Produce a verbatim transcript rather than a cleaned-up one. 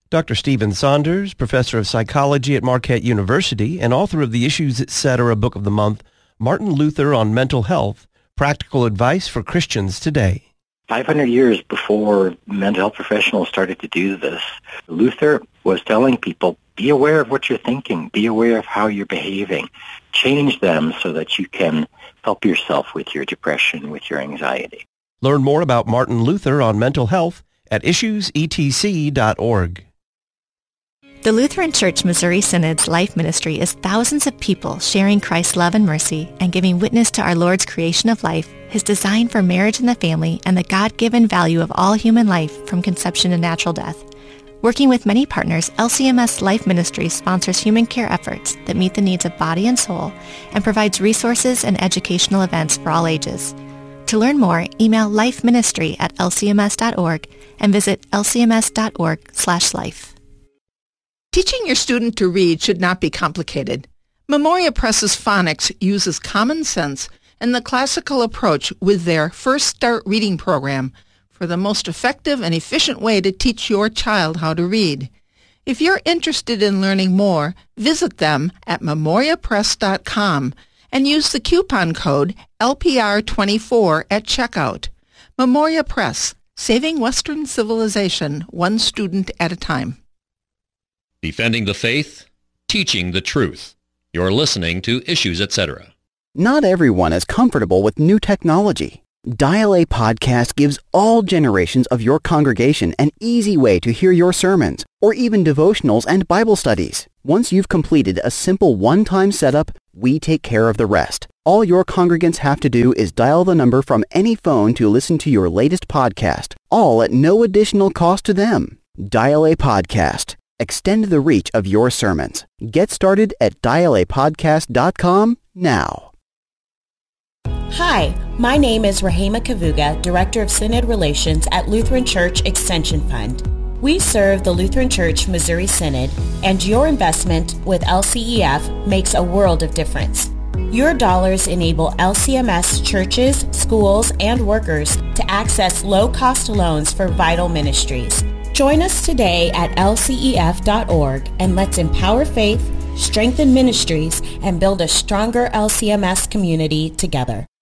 Doctor Stephen Saunders, professor of psychology at Marquette University and author of the Issues Etc. Book of the Month, Martin Luther on Mental Health, Practical Advice for Christians Today. five hundred years before mental health professionals started to do this, Luther was telling people, be aware of what you're thinking, be aware of how you're behaving, change them so that you can help yourself with your depression, with your anxiety. Learn more about Martin Luther on mental health at issues e t c dot org. The Lutheran Church Missouri Synod's life ministry is thousands of people sharing Christ's love and mercy and giving witness to our Lord's creation of life, His design for marriage and the family, and the God-given value of all human life from conception to natural death. Working with many partners, L C M S Life Ministry sponsors human care efforts that meet the needs of body and soul and provides resources and educational events for all ages. To learn more, email lifeministry at l c m s dot org and visit l c m s dot org slash life. Teaching your student to read should not be complicated. Memoria Press's phonics uses common sense and the classical approach with their First Start Reading program for the most effective and efficient way to teach your child how to read. If you're interested in learning more, visit them at memoria press dot com and use the coupon code L P R twenty-four at checkout. Memoria Press, saving Western civilization one student at a time. Defending the faith, teaching the truth. You're listening to Issues Etc. Not everyone is comfortable with new technology. Dial A Podcast gives all generations of your congregation an easy way to hear your sermons, or even devotionals and Bible studies. Once you've completed a simple one-time setup, we take care of the rest. All your congregants have to do is dial the number from any phone to listen to your latest podcast, all at no additional cost to them. Dial A Podcast. Extend the reach of your sermons. Get started at dial a podcast dot com now. Hi, my name is Rahema Kavuga, Director of Synod Relations at Lutheran Church Extension Fund. We serve the Lutheran Church Missouri Synod, and your investment with L C E F makes a world of difference. Your dollars enable L C M S churches, schools, and workers to access low-cost loans for vital ministries. Join us today at L C E F dot org and let's empower faith, strengthen ministries, and build a stronger L C M S community together.